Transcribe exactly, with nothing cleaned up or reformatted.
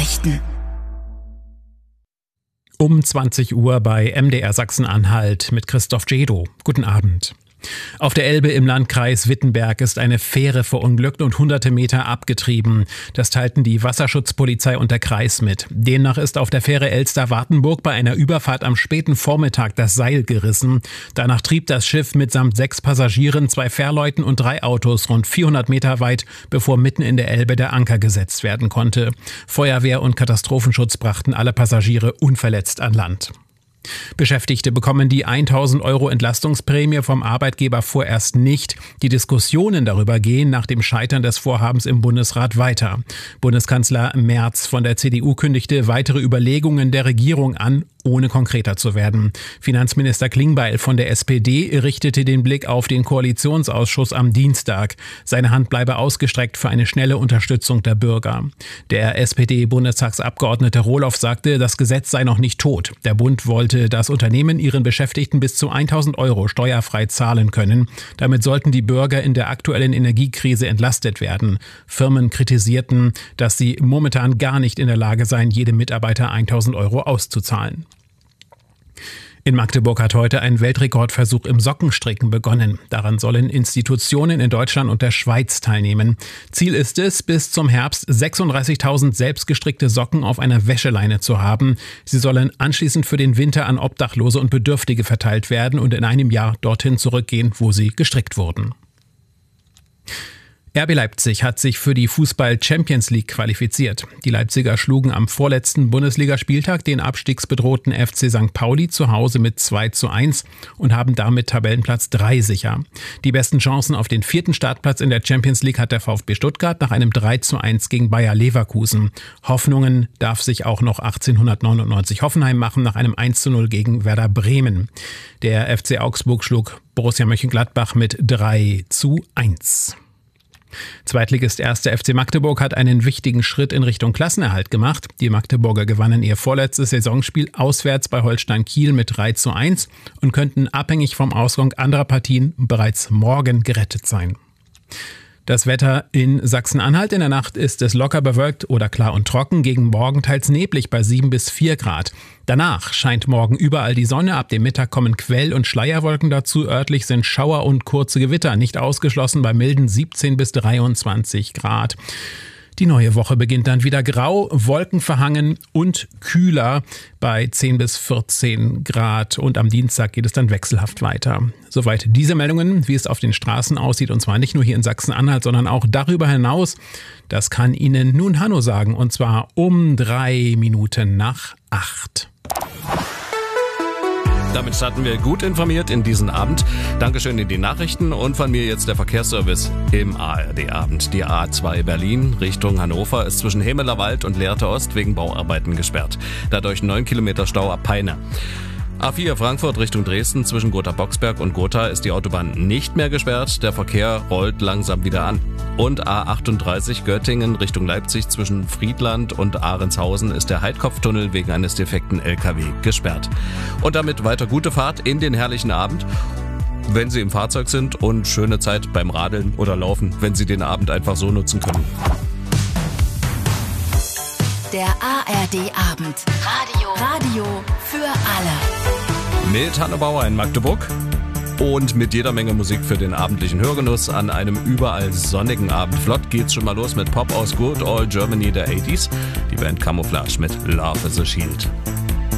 Nachrichten. Um zwanzig Uhr bei M D R Sachsen-Anhalt mit Christoph Jedo. Guten Abend. Auf der Elbe im Landkreis Wittenberg ist eine Fähre verunglückt und hunderte Meter abgetrieben. Das teilten die Wasserschutzpolizei und der Kreis mit. Demnach ist auf der Fähre Elster-Wartenburg bei einer Überfahrt am späten Vormittag das Seil gerissen. Danach trieb das Schiff mitsamt sechs Passagieren, zwei Fährleuten und drei Autos rund vierhundert Meter weit, bevor mitten in der Elbe der Anker gesetzt werden konnte. Feuerwehr und Katastrophenschutz brachten alle Passagiere unverletzt an Land. Beschäftigte bekommen die tausend Euro Entlastungsprämie vom Arbeitgeber vorerst nicht. Die Diskussionen darüber gehen nach dem Scheitern des Vorhabens im Bundesrat weiter. Bundeskanzler Merz von der C D U kündigte weitere Überlegungen der Regierung an, ohne konkreter zu werden. Finanzminister Klingbeil von der S P D richtete den Blick auf den Koalitionsausschuss am Dienstag. Seine Hand bleibe ausgestreckt für eine schnelle Unterstützung der Bürger. Der S P D-Bundestagsabgeordnete Rohloff sagte, das Gesetz sei noch nicht tot. Der Bund wollte, dass Unternehmen ihren Beschäftigten bis zu tausend Euro steuerfrei zahlen können. Damit sollten die Bürger in der aktuellen Energiekrise entlastet werden. Firmen kritisierten, dass sie momentan gar nicht in der Lage seien, jedem Mitarbeiter tausend Euro auszuzahlen. In Magdeburg hat heute ein Weltrekordversuch im Sockenstricken begonnen. Daran sollen Institutionen in Deutschland und der Schweiz teilnehmen. Ziel ist es, bis zum Herbst sechsunddreißigtausend selbstgestrickte Socken auf einer Wäscheleine zu haben. Sie sollen anschließend für den Winter an Obdachlose und Bedürftige verteilt werden und in einem Jahr dorthin zurückgehen, wo sie gestrickt wurden. R B Leipzig hat sich für die Fußball-Champions League qualifiziert. Die Leipziger schlugen am vorletzten Bundesligaspieltag den abstiegsbedrohten F C Sankt Pauli zu Hause mit zwei zu eins und haben damit Tabellenplatz drei sicher. Die besten Chancen auf den vierten Startplatz in der Champions League hat der VfB Stuttgart nach einem drei zu eins gegen Bayer Leverkusen. Hoffnungen darf sich auch noch achtzehnhundertneunundneunzig Hoffenheim machen nach einem eins zu null gegen Werder Bremen. Der F C Augsburg schlug Borussia Mönchengladbach mit drei zu eins. Zweitligist erster F C Magdeburg hat einen wichtigen Schritt in Richtung Klassenerhalt gemacht. Die Magdeburger gewannen ihr vorletztes Saisonspiel auswärts bei Holstein Kiel mit drei zu eins und könnten abhängig vom Ausgang anderer Partien bereits morgen gerettet sein. Das Wetter in Sachsen-Anhalt: in der Nacht ist es locker bewölkt oder klar und trocken, gegen morgen teils neblig bei sieben bis vier Grad. Danach scheint morgen überall die Sonne, ab dem Mittag kommen Quell- und Schleierwolken dazu, örtlich sind Schauer und kurze Gewitter nicht ausgeschlossen bei milden siebzehn bis dreiundzwanzig Grad. Die neue Woche beginnt dann wieder grau, wolkenverhangen und kühler bei zehn bis vierzehn Grad und am Dienstag geht es dann wechselhaft weiter. Soweit diese Meldungen, wie es auf den Straßen aussieht, und zwar nicht nur hier in Sachsen-Anhalt, sondern auch darüber hinaus. Das kann Ihnen nun Hanno sagen, und zwar um drei Minuten nach acht. Damit starten wir gut informiert in diesen Abend. Dankeschön in die Nachrichten und von mir jetzt der Verkehrsservice im A R D-Abend. Die A zwei Berlin Richtung Hannover ist zwischen Hemelerwald und Lehrte Ost wegen Bauarbeiten gesperrt. Dadurch neun Kilometer Stau ab Peine. A vier Frankfurt Richtung Dresden zwischen Gotha-Boxberg und Gotha ist die Autobahn nicht mehr gesperrt. Der Verkehr rollt langsam wieder an. Und A achtunddreißig Göttingen Richtung Leipzig zwischen Friedland und Ahrenshausen ist der Heidkopftunnel wegen eines defekten L K W gesperrt. Und damit weiter gute Fahrt in den herrlichen Abend, wenn Sie im Fahrzeug sind, und schöne Zeit beim Radeln oder Laufen, wenn Sie den Abend einfach so nutzen können. Der A R D-Abend. Radio. Radio für alle. Mit Hanne Bauer in Magdeburg und mit jeder Menge Musik für den abendlichen Hörgenuss an einem überall sonnigen Abend. Flott geht's schon mal los mit Pop aus Good Old Germany der achtziger. Die Band Camouflage mit Love is a Shield.